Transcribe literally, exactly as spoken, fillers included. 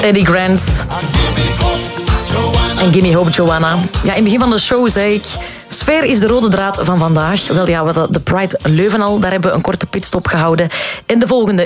Eddie Grant. En Gimme Hope, Joanna. Ja, in het begin van de show zei ik... Sfeer is de rode draad van vandaag. Wel ja, we hadden de Pride Leuven al. Daar hebben we een korte pitstop gehouden. En de volgende